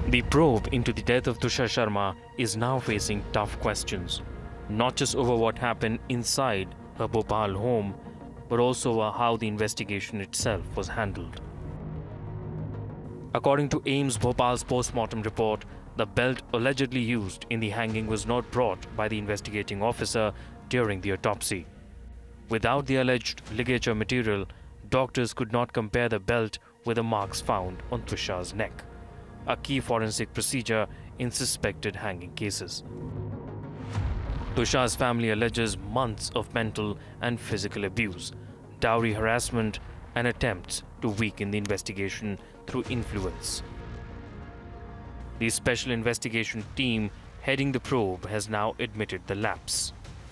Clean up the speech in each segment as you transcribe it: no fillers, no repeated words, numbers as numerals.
The probe into the death of Tushar Sharma is now facing tough questions, not just over what happened inside her Bhopal home, but also over how the investigation itself was handled. According to AIIMS Bhopal's post-mortem report, the belt allegedly used in the hanging was not brought by the investigating officer during the autopsy. Without the alleged ligature material, doctors could not compare the belt with the marks found on Tushar's neck, a key forensic procedure in suspected hanging cases. Tushar's family alleges months of mental and physical abuse, dowry harassment, and attempts to weaken the investigation through influence. The special investigation team heading the probe has now admitted the lapse.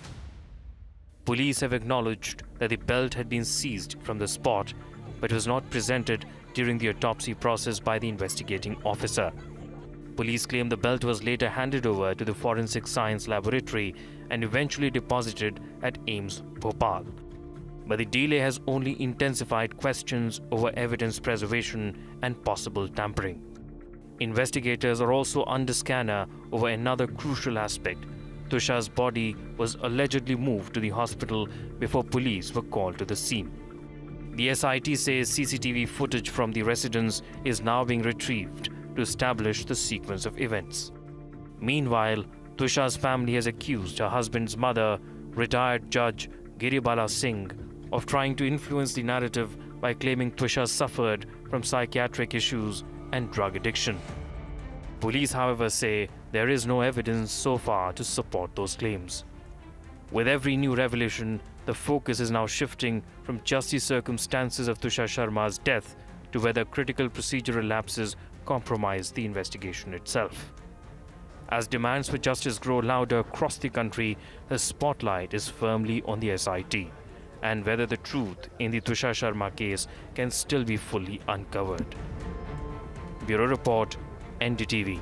Police have acknowledged that the belt had been seized from the spot, but was not presented during the autopsy process by the investigating officer. Police claim the belt was later handed over to the Forensic Science Laboratory and eventually deposited at AIIMS Bhopal. But the delay has only intensified questions over evidence preservation and possible tampering. Investigators are also under scanner over another crucial aspect. Tushar's body was allegedly moved to the hospital before police were called to the scene. The SIT says CCTV footage from the residence is now being retrieved to establish the sequence of events. Meanwhile, Tushar's family has accused her husband's mother, retired Judge Giribala Singh, of trying to influence the narrative by claiming Tushar suffered from psychiatric issues and drug addiction. Police, however, say there is no evidence so far to support those claims. With every new revelation, the focus is now shifting from just the circumstances of Tushar Sharma's death to whether critical procedural lapses compromise the investigation itself. As demands for justice grow louder across the country, the spotlight is firmly on the SIT and whether the truth in the Tushar Sharma case can still be fully uncovered. Bureau Report, NDTV.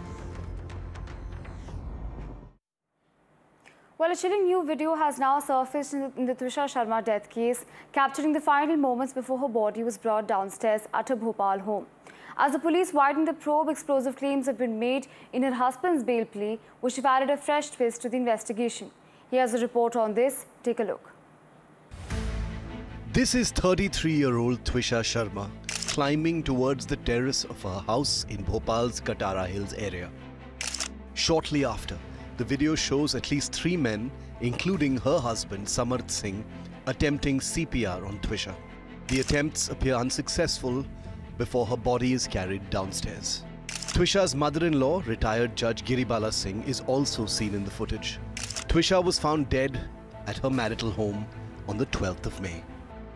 Well, a chilling new video has now surfaced in the Tushar Sharma death case, capturing the final moments before her body was brought downstairs at her Bhopal home. As the police widened the probe, explosive claims have been made in her husband's bail plea, which have added a fresh twist to the investigation. Here's a report on this. Take a look. This is 33-year-old Tushar Sharma climbing towards the terrace of her house in Bhopal's Katara Hills area. Shortly after, the video shows at least 3 men, including her husband Samarth Singh, attempting CPR on Tushar. The attempts appear unsuccessful before her body is carried downstairs. Tushar's mother-in-law, retired Judge Giribala Singh, is also seen in the footage. Tushar was found dead at her marital home on the 12th of May.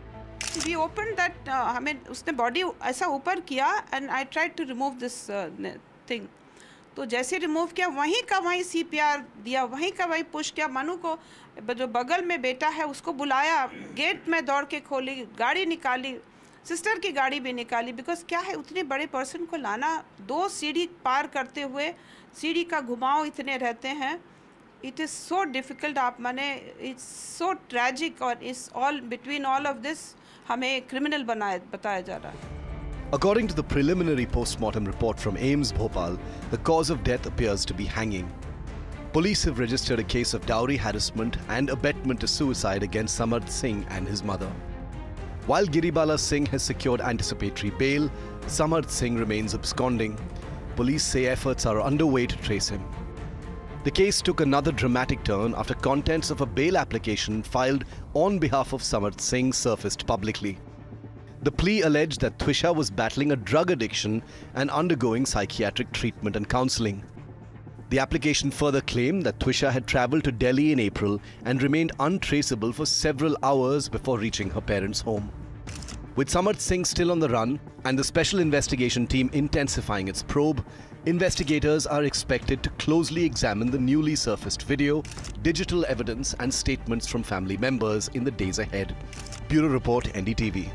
We opened that, हमें उसने body ऐसा ऊपर किया and I tried to remove this thing. तो जैसे remove किया वहीं का वहीं CPR दिया, वहीं का वहीं पुश किया. मनु को जो बगल में बेटा है उसको बुलाया, गेट में दौड़ के खोली, गाड़ी निकाली, सिस्टर की गाड़ी भी निकाली. बिकॉज क्या है, उतने बड़े पर्सन को लाना, 2 सीढ़ी पार करते हुए सीढ़ी का घुमाव इतने रहते हैं. It is so difficult. आप माने it's so tragic और is all between all of this हमें criminal बताया जा रहा है. According to the preliminary post-mortem report from AIIMS Bhopal, the cause of death appears to be hanging. Police have registered a case of dowry harassment and abetment to suicide against Samarth Singh and his mother. While Giribala Singh has secured anticipatory bail, Samarth Singh remains absconding. Police say efforts are underway to trace him. The case took another dramatic turn after contents of a bail application filed on behalf of Samarth Singh surfaced publicly. The plea alleged that Tushar was battling a drug addiction and undergoing psychiatric treatment and counseling. The application further claimed that Tushar had travelled to Delhi in April and remained untraceable for several hours before reaching her parents' home. With Samarth Singh still on the run and the special investigation team intensifying its probe, investigators are expected to closely examine the newly surfaced video, digital evidence and statements from family members in the days ahead. Bureau Report, NDTV.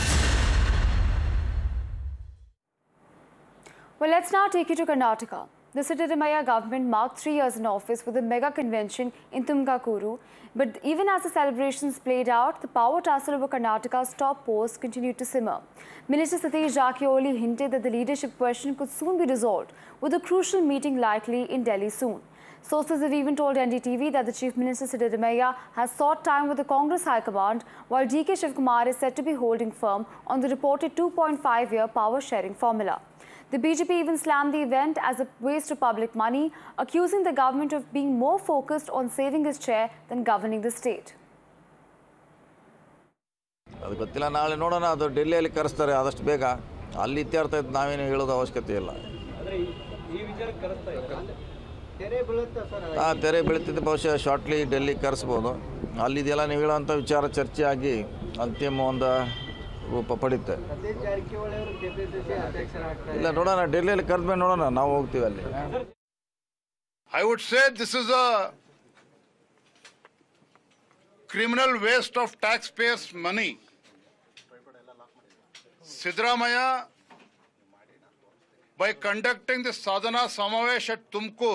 Well, let's now take you to Karnataka. The Siddaramaiah government marked 3 years in office with a mega convention in Tumkuru. But even as the celebrations played out, the power tussle over Karnataka's top post continued to simmer. Minister Satish Jakioli hinted that the leadership question could soon be resolved, with a crucial meeting likely in Delhi soon. Sources have even told NDTV that the Chief Minister Siddaramaiah has sought time with the Congress High Command, while DK Shivkumar is said to be holding firm on the reported 2.5-year power-sharing formula. The BJP even slammed the event as a waste of public money, accusing the government of being more focused on saving its chair than governing the state. ಅದು ಗೊತ್ತಿಲ್ಲ, ನಾಳೆ ನೋಡೋಣ. ಅದು ಡೆಲ್ಲಿಯಲ್ಲಿ ಕರೆಸ್ತಾರೆ ಆದಷ್ಟು ಬೇಗ. ಅಲ್ಲಿ ಇತ್ಯರ್ಥ ಇತ್ತು, ನಾವೇನು ಹೇಳೋದು ಅವಶ್ಯಕತೆ ಇಲ್ಲ. ತೆರೆ ಬೀಳುತ್ತಿದ್ದ ಬಹುಶಃ ಶಾರ್ಟ್ಲಿ ಡೆಲ್ಲಿ ಕರೆಸ್ಬೋದು. ಅಲ್ಲಿದೆಲ್ಲ ನೀವು ಹೇಳೋವಂಥ ವಿಚಾರ ಚರ್ಚೆ ಆಗಿ ಅಂತಿಮ ಒಂದು ರೂಪ ಪಡೆಯುತ್ತೆ. ಇಲ್ಲ ನೋಡೋಣ, ಡೆಲ್ಲಿಯಲ್ಲಿ ಕರೆದ್ಮೇಲೆ ನೋಡೋಣ, ನಾವು ಹೋಗ್ತೀವಿ ಅಲ್ಲಿ. I would say this is a criminal waste of taxpayers' money. Siddaramaiah, by conducting the Sadhana Samavesh at Tumkur,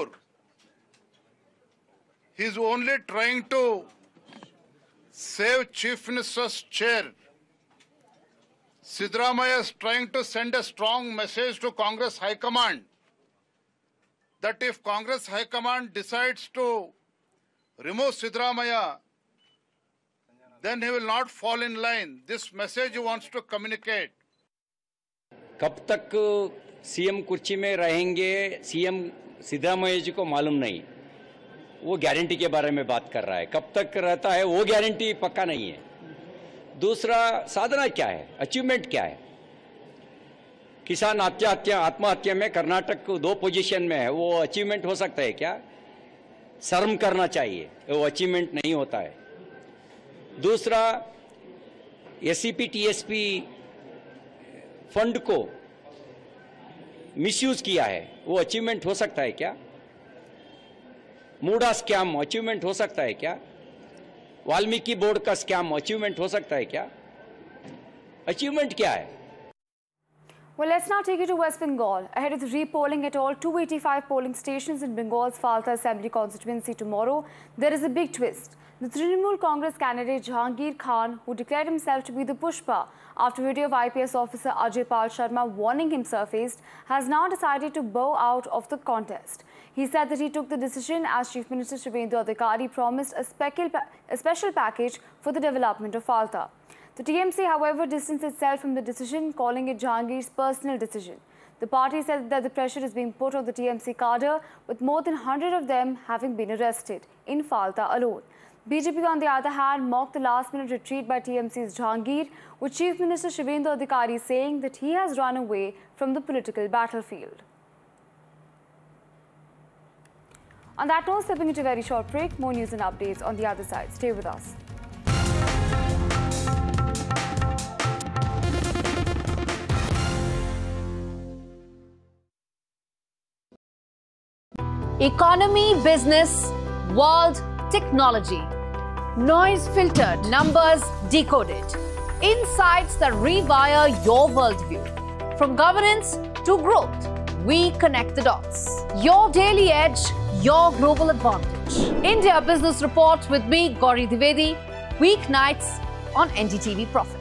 he is only trying to save Chief Minister's chair. Siddaramaiah is trying to send a strong message to Congress High Command that if Congress High Command decides to remove Siddaramaiah, then he will not fall in line. This message he wants to communicate. कब तक CM कुर्सी में रहेंगे CM Siddaramaiah जी को मालूम नहीं. वो guarantee के बारे में बात कर रहा है. कब तक रहता है वो गारंटी पक्का नहीं है. दूसरा, साधना क्या है, अचीवमेंट क्या है? किसान आत्महत्या में कर्नाटक 2 पोजीशन में है. वो अचीवमेंट हो सकता है क्या? शर्म करना चाहिए, वो अचीवमेंट नहीं होता है. दूसरा, एससीपी टीएसपी फंड को मिसयूज किया है, वो अचीवमेंट हो सकता है क्या? मूडा स्कैम अचीवमेंट हो सकता है क्या? वाल्मीकि बोर्ड का स्कैम अचीवमेंट हो सकता है क्या? अचीवमेंट क्या है? Well, let's now take you to West Bengal. Ahead of the re-polling at all 285 polling stations in Bengal's Falta Assembly constituency tomorrow, there is a big twist. The Trinamool Congress candidate Jahangir Khan, who declared himself to be the Pushpa after video of IPS officer Ajay Pal Sharma warning him surfaced, has now decided to bow out of the contest. He said that he took the decision as Chief Minister Shivendra Adhikari promised a special package for the development of Falta. The TMC, however, distanced itself from the decision, calling it Jahangir's personal decision. The party said that the pressure is being put on the TMC cadre, with more than 100 of them having been arrested in Falta alone. BJP, on the other hand, mocked the last-minute retreat by TMC's Jahangir, with Chief Minister Shivendra Adhikari saying that he has run away from the political battlefield. On that note, stepping into a very short break, more news and updates on the other side. Stay with us. Economy, business, world, technology. Noise filtered, numbers decoded. Insights that rewire your worldview. From governance to growth, we connect the dots. Your daily edge, your global advantage. India Business Report with me, Gauri Dwivedi, weeknights on NDTV Profit.